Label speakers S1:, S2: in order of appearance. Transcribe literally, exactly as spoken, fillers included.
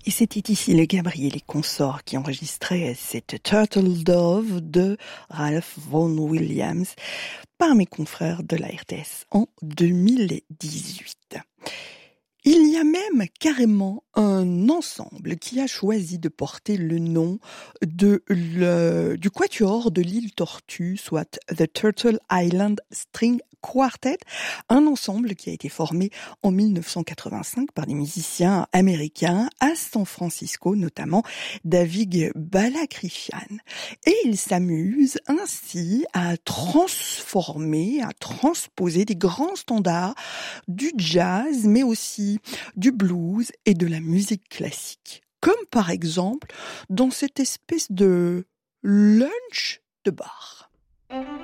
S1: Et c'était ici le Gabriel et consorts qui enregistraient cette Turtle Dove de Ralph Vaughan Williams par mes confrères de la R T S en deux mille dix-huit. Il y a même carrément un ensemble qui a choisi de porter le nom de le, du quatuor de l'île Tortue, soit The Turtle Island String Quartet, un ensemble qui a été formé en dix-neuf cent quatre-vingt-cinq par des musiciens américains à San Francisco, notamment David Balakrifian. Et ils s'amusent ainsi à transformer, à transposer des grands standards du jazz, mais aussi du blues et de la musique classique. Comme par exemple dans cette espèce de lunch de bar.